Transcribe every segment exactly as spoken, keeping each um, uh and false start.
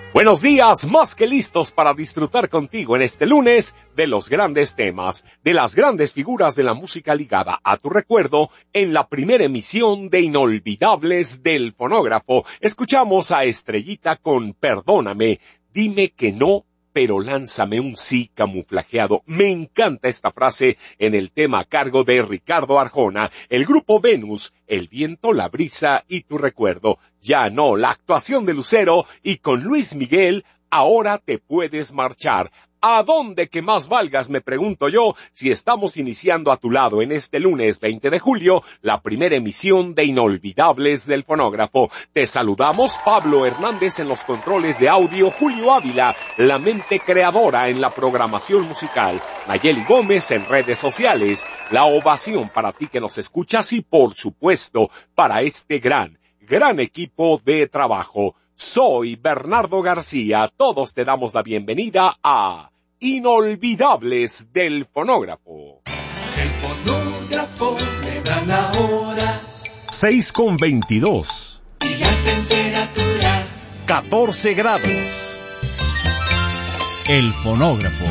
Buenos días, más que listos para disfrutar contigo en este lunes de los grandes temas, de las grandes figuras de la música ligada a tu recuerdo en la primera emisión de Inolvidables del Fonógrafo. Escuchamos a Estrellita con Perdóname, dime que no, pero lánzame un sí camuflajeado. Me encanta esta frase en el tema a cargo de Ricardo Arjona, el grupo Venus, El viento, la brisa y tu recuerdo. Ya no, la actuación de Lucero y con Luis Miguel, Ahora te puedes marchar. ¿A dónde que más valgas? Me pregunto yo, si estamos iniciando a tu lado en este lunes veinte de julio, la primera emisión de Inolvidables del Fonógrafo. Te saludamos, Pablo Hernández en los controles de audio, Julio Ávila, la mente creadora en la programación musical, Nayeli Gómez en redes sociales, la ovación para ti que nos escuchas y por supuesto para este gran, gran equipo de trabajo. Soy Bernardo García, todos te damos la bienvenida a Inolvidables del Fonógrafo. El fonógrafo le da la hora. seis con veintidós. Y la temperatura. catorce grados. El fonógrafo.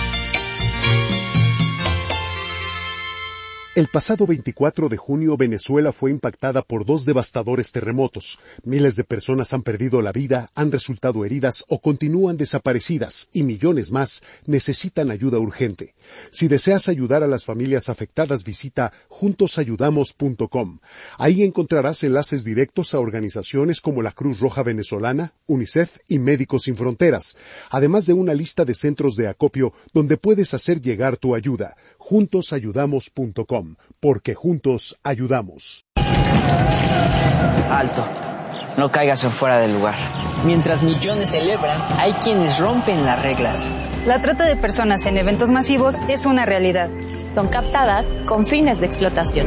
El pasado veinticuatro de junio, Venezuela fue impactada por dos devastadores terremotos. Miles de personas han perdido la vida, han resultado heridas o continúan desaparecidas, y millones más necesitan ayuda urgente. Si deseas ayudar a las familias afectadas, visita juntos ayudamos punto com. Ahí encontrarás enlaces directos a organizaciones como la Cruz Roja Venezolana, UNICEF y Médicos Sin Fronteras, además de una lista de centros de acopio donde puedes hacer llegar tu ayuda. juntos ayudamos punto com. Porque juntos ayudamos. Alto, no caigas en fuera del lugar. Mientras millones celebran, hay quienes rompen las reglas. La trata de personas en eventos masivos es una realidad. Son captadas con fines de explotación.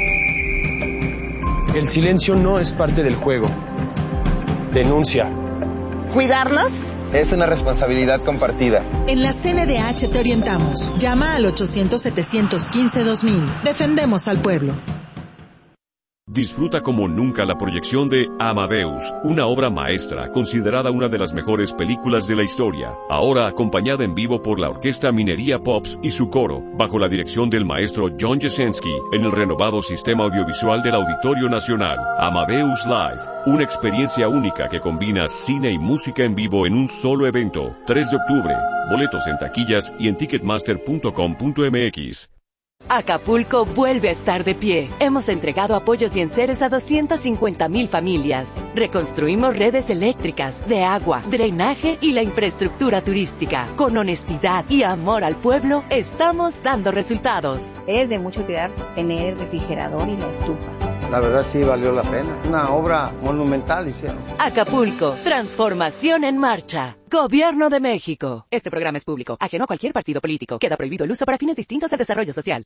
El silencio no es parte del juego. Denuncia. ¿Cuidarnos? Es una responsabilidad compartida. En la C N D H te orientamos. Llama al ochocientos, setecientos quince, dos mil. Defendemos al pueblo. Disfruta como nunca la proyección de Amadeus, una obra maestra considerada una de las mejores películas de la historia, ahora acompañada en vivo por la Orquesta Minería Pops y su coro, bajo la dirección del maestro John Jasenski, en el renovado sistema audiovisual del Auditorio Nacional. Amadeus Live, una experiencia única que combina cine y música en vivo en un solo evento. tres de octubre, boletos en taquillas y en ticketmaster punto com punto m x. Acapulco vuelve a estar de pie. Hemos entregado apoyos y enseres a doscientas cincuenta mil familias. Reconstruimos redes eléctricas, de agua, drenaje y la infraestructura turística. Con honestidad y amor al pueblo, estamos dando resultados. Es de mucho cuidar tener el refrigerador y la estufa. La verdad sí valió la pena. Una obra monumental hicieron. Acapulco, transformación en marcha. Gobierno de México. Este programa es público, ajeno a cualquier partido político. Queda prohibido el uso para fines distintos del desarrollo social.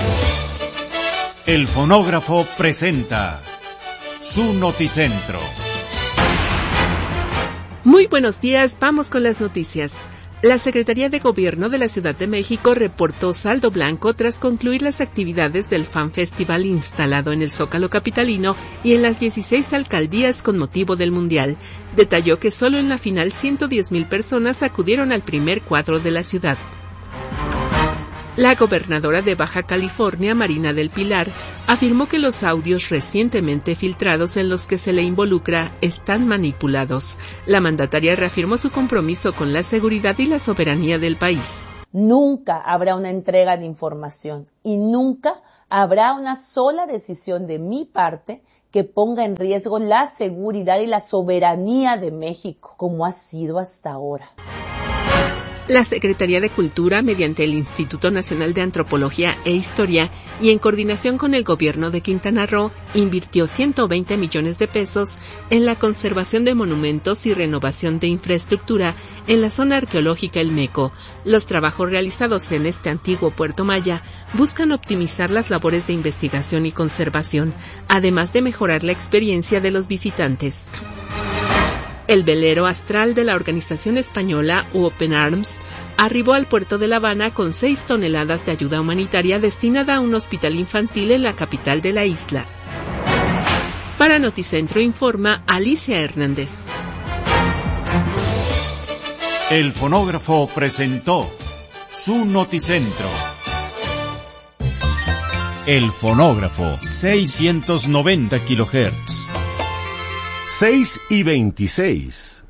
El fonógrafo presenta su noticentro. Muy buenos días, vamos con las noticias. La Secretaría de Gobierno de la Ciudad de México reportó saldo blanco tras concluir las actividades del Fan Festival instalado en el Zócalo capitalino y en las dieciséis alcaldías con motivo del Mundial. Detalló que solo en la final ciento diez mil personas acudieron al primer cuadro de la ciudad. La gobernadora de Baja California, Marina del Pilar, afirmó que los audios recientemente filtrados en los que se le involucra están manipulados. La mandataria reafirmó su compromiso con la seguridad y la soberanía del país. Nunca habrá una entrega de información y nunca habrá una sola decisión de mi parte que ponga en riesgo la seguridad y la soberanía de México, como ha sido hasta ahora. La Secretaría de Cultura, mediante el Instituto Nacional de Antropología e Historia y en coordinación con el Gobierno de Quintana Roo, invirtió ciento veinte millones de pesos en la conservación de monumentos y renovación de infraestructura en la zona arqueológica El Meco. Los trabajos realizados en este antiguo puerto maya buscan optimizar las labores de investigación y conservación, además de mejorar la experiencia de los visitantes. El velero astral de la organización española Open Arms arribó al puerto de La Habana con seis toneladas de ayuda humanitaria destinada a un hospital infantil en la capital de la isla. Para Noticentro informa Alicia Hernández. El fonógrafo presentó su noticentro. El fonógrafo, seiscientos noventa kilohertz. seis y veintiséis.